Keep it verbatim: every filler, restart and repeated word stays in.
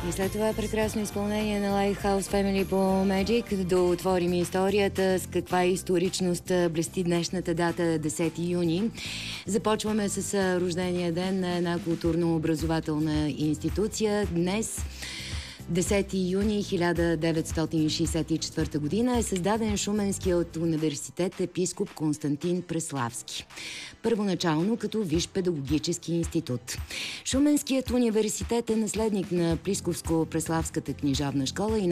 И след това прекрасно изпълнение на Lighthouse Family по Magic да отворим историята с каква историчност блести днешната дата десети юни. Започваме с рождения ден на една културно-образователна институция. Днес, десети юни хиляда деветстотин шейсет и четвърта година, е създаден Шуменският университет епископ Константин Преславски. Първоначално като висш педагогически институт. Шуменският университет е наследник на Плисковско-Преславската книжовна школа и